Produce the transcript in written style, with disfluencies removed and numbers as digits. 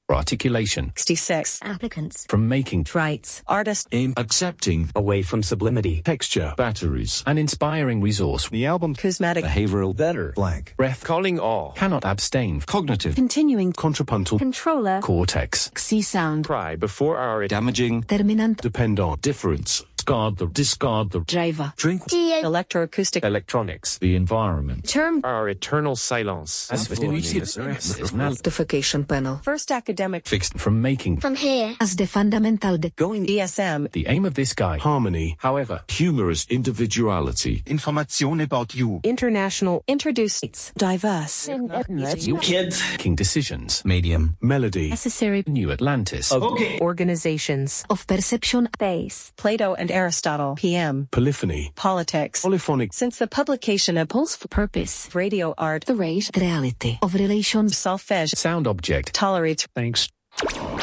articulation. 66. Applicants. From making Rights. Artist. Aim accepting away from sublimity, texture, batteries, an inspiring resource. the album Cosmetic. behavioral, better, blank, Breath calling all, cannot abstain. cognitive, Continuing. Contrapuntal Controller. cortex. C sound. cry before our damaging, Terminant. depend on, difference, discard the, Driver. drink, Electroacoustic. electronics, the environment, Term. our eternal silence, Notification panel. First academic. Fixed from making. From here. As the fundamental Going DSM. The aim of this guide. harmony, However, humorous individuality, information about you, International. Introduces. Diverse. kids, making decisions. medium, melody, necessary New Atlantis. Organizations. of perception base. Plato and Aristotle. PM. polyphony, Politics. polyphonic, Since the publication of Pulse for purpose. Radio Art. The rate. The reality of relations. Solfege. Sound object. Tolerates. thanks.